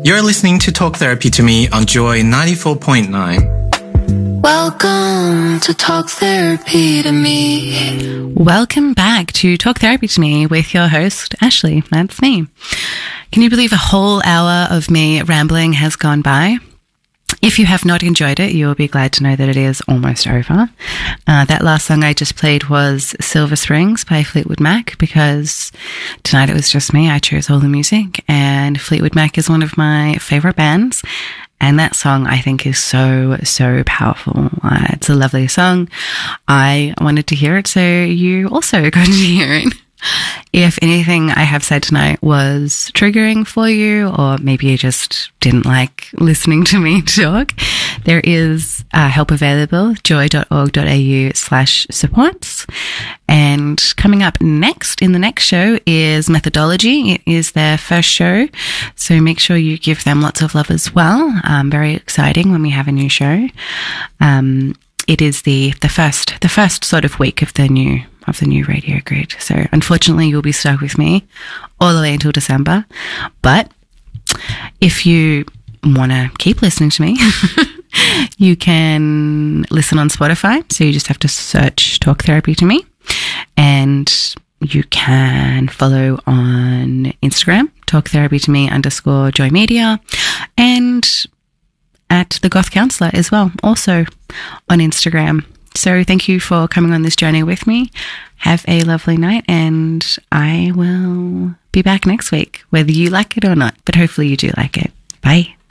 You're listening to Talk Therapy to Me on Joy 94.9. Welcome to Talk Therapy to Me. Welcome back to Talk Therapy to Me with your host, Ashley. That's me. Can you believe a whole hour of me rambling has gone by? If you have not enjoyed it, you will be glad to know that it is almost over. That last song I just played was Silver Springs by Fleetwood Mac, because tonight it was just me. I chose all the music, and Fleetwood Mac is one of my favorite bands. And that song, I think, is so powerful. It's a lovely song. I wanted to hear it, so you also got to hear it. If anything I have said tonight was triggering for you, or maybe you just didn't like listening to me talk, there is help available, joy.org.au/supports. And coming up next in the next show is Methodology. It is their first show, so make sure you give them lots of love as well. Very exciting when we have a new show. It is the first sort of week of the new Radio Grid. So unfortunately, you'll be stuck with me all the way until December. But if you want to keep listening to me, you can listen on Spotify. So you just have to search Talk Therapy to Me. And you can follow on Instagram, Talk Therapy to Me _Joy Media. And at The Goth Counselor as well, also on Instagram. So thank you for coming on this journey with me. Have a lovely night, and I will be back next week, whether you like it or not, but hopefully you do like it. Bye.